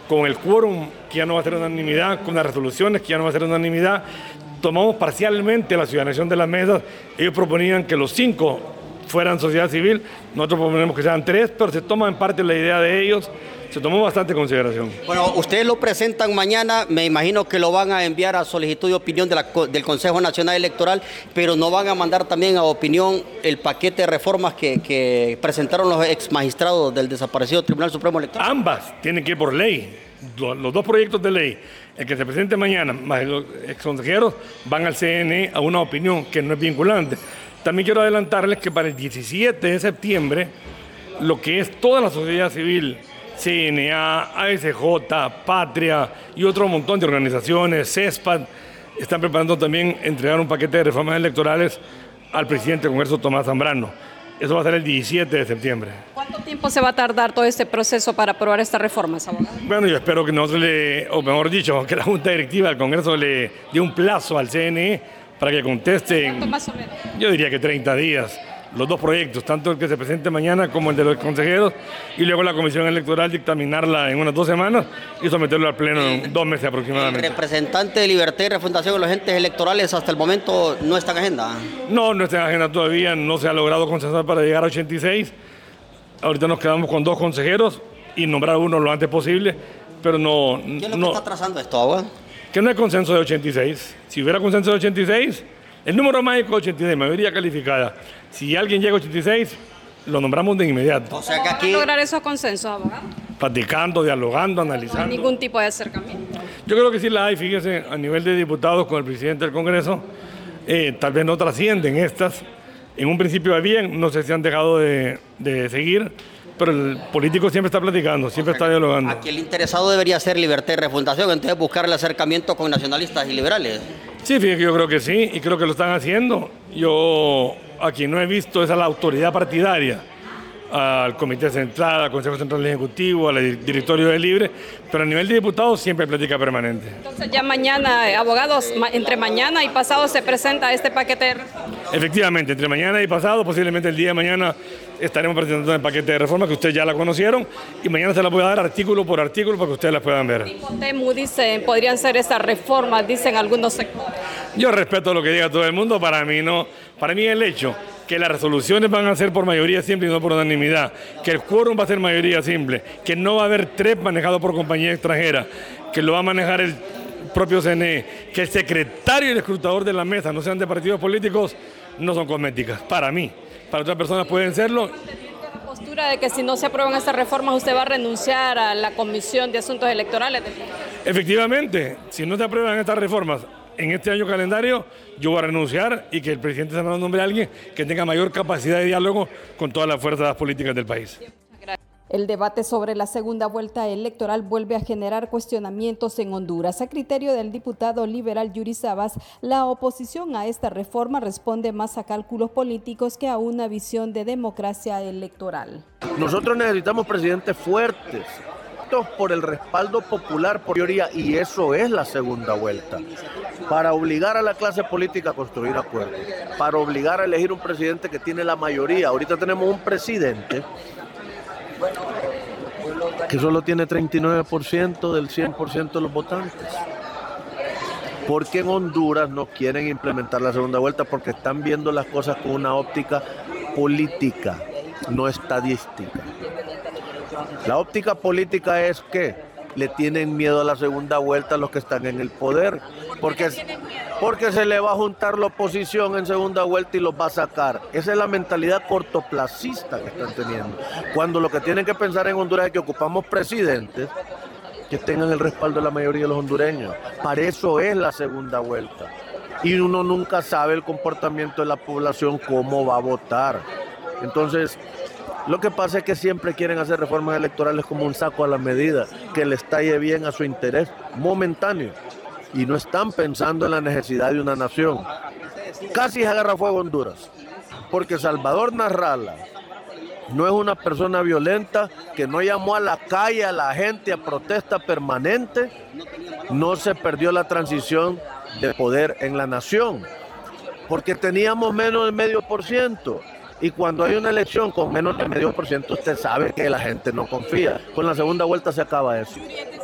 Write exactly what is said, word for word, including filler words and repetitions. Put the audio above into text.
con el quórum que ya no va a ser unanimidad, con las resoluciones que ya no va a ser unanimidad, tomamos parcialmente la ciudadanización de las mesas. Ellos proponían que los cinco fueran sociedad civil, nosotros proponemos que sean tres, pero se toma en parte la idea de ellos, se tomó bastante consideración. Bueno, ustedes lo presentan mañana, me imagino que lo van a enviar a solicitud de opinión de la, del Consejo Nacional Electoral, pero no van a mandar también a opinión el paquete de reformas que, que presentaron los ex magistrados del desaparecido Tribunal Supremo Electoral. Ambas tienen que ir por ley, los dos proyectos de ley, el que se presente mañana, más los ex consejeros, van al C N E a una opinión que no es vinculante. También quiero adelantarles que para el diecisiete de septiembre, lo que es toda la sociedad civil, C N A, A S J, Patria y otro montón de organizaciones, CESPAD, están preparando también entregar un paquete de reformas electorales al presidente del Congreso, Tomás Zambrano. Eso va a ser el diecisiete de septiembre. ¿Cuánto tiempo se va a tardar todo este proceso para aprobar estas reformas, abogado? Bueno, yo espero que no se le, o mejor dicho, que la Junta Directiva del Congreso le dé un plazo al C N E para que conteste. ¿Cuánto más o menos? Yo diría que treinta días. Los dos proyectos, tanto el que se presente mañana como el de los consejeros, y luego la Comisión Electoral dictaminarla en unas dos semanas y someterlo al Pleno en dos meses aproximadamente. ¿El representante de Libertad y Refundación de los entes electorales hasta el momento no está en agenda? No, no está en agenda todavía, no se ha logrado consensuar para llegar a ochenta y seis. Ahorita nos quedamos con dos consejeros y nombrar uno lo antes posible, pero no... ¿Qué es lo no, que está trazando esto, abogado? Que no hay consenso de ochenta y seis. Si hubiera consenso de ochenta y seis... El número mágico es ochenta y seis, mayoría calificada. Si alguien llega a ochenta y seis, lo nombramos de inmediato. O sea que aquí... ¿Cómo van a lograr esos consensos, abogado? Platicando, dialogando, No analizando. hay ningún tipo de acercamiento. Yo creo que sí la hay, fíjese, a nivel de diputados con el presidente del Congreso, eh, tal vez no trascienden estas. En un principio habían, no sé si han dejado de, de seguir, pero el político siempre está platicando, siempre está dialogando. Aquí el interesado debería ser Libertad y Refundación, entonces buscar el acercamiento con nacionalistas y liberales. Sí, fíjate que yo creo que sí, y creo que lo están haciendo. Yo aquí no he visto esa la autoridad partidaria, al Comité Central, al Consejo Central Ejecutivo, al Directorio de Libre, pero a nivel de diputados siempre hay plática permanente. Entonces ya mañana, eh, abogados, ma- entre mañana y pasado se presenta este paquete de reformas. Efectivamente, entre mañana y pasado, posiblemente el día de mañana, estaremos presentando el paquete de reforma que ustedes ya la conocieron y mañana se la voy a dar artículo por artículo para que ustedes la puedan ver. Tipo Temu dicen, podrían ser estas reformas, dicen algunos sectores. Yo respeto lo que diga todo el mundo, para mí no, para mí el hecho que las resoluciones van a ser por mayoría simple y no por unanimidad, que el quórum va a ser mayoría simple, que no va a haber tres manejados por compañía extranjera, que lo va a manejar el propio C N E, que el secretario y el escrutador de la mesa no sean de partidos políticos, no son cosméticas, para mí. Para otras personas pueden serlo. La postura de que si no se aprueban estas reformas usted va a renunciar a la Comisión de Asuntos Electorales. Efectivamente, si no se aprueban estas reformas en este año calendario, yo voy a renunciar y que el presidente Zambrano nombre a alguien que tenga mayor capacidad de diálogo con todas las fuerzas políticas del país. El debate sobre la segunda vuelta electoral vuelve a generar cuestionamientos en Honduras. A criterio del diputado liberal Yuri Sabas, la oposición a esta reforma responde más a cálculos políticos que a una visión de democracia electoral. Nosotros necesitamos presidentes fuertes, por el respaldo popular por mayoría, y eso es la segunda vuelta, para obligar a la clase política a construir acuerdos, para obligar a elegir un presidente que tiene la mayoría. Ahorita tenemos un presidente que solo tiene treinta y nueve por ciento del cien por ciento de los votantes. Porque en Honduras no quieren implementar la segunda vuelta porque están viendo las cosas con una óptica política, no estadística. La óptica política es que le tienen miedo a la segunda vuelta a los que están en el poder, porque, porque se le va a juntar la oposición en segunda vuelta y los va a sacar. Esa es la mentalidad cortoplacista que están teniendo. Cuando lo que tienen que pensar en Honduras es que ocupamos presidentes que tengan el respaldo de la mayoría de los hondureños. Para eso es la segunda vuelta. Y uno nunca sabe el comportamiento de la población, cómo va a votar. Entonces, lo que pasa es que siempre quieren hacer reformas electorales como un saco a la medida, que les talle bien a su interés momentáneo. Y no están pensando en la necesidad de una nación. Casi se agarra fuego Honduras, porque Salvador Narrala no es una persona violenta, que no llamó a la calle a la gente a protesta permanente. No se perdió la transición de poder en la nación, porque teníamos menos del medio por ciento. Y cuando hay una elección con menos del medio por ciento, usted sabe que la gente no confía. Con la segunda vuelta se acaba eso.